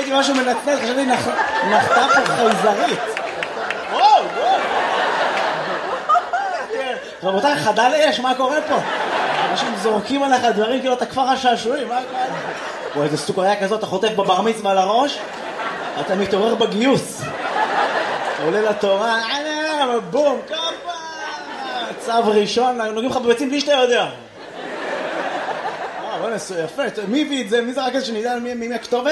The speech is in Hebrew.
ראיתי משהו מנצנץ, חשבתי נחתה פה חייזרית. וואו. רבותיי, חדל אש, מה קורה פה? אנשים זורקים עליך דברים כאילו אתה כפר השעשועים, מה קורה? וואי, איזה סוכריה כזאת, אתה חוטף בבר מצווה על הראש, אתה מתעורר בגיוס. אתה עולה לתורה, בום, כפה, צו ראשון, נוגעים לך בביצים בלי שאתה יודע. בוא נעשו, יפה, מי הביא את זה? מי זה רק איזה שנדע מי הכתובת?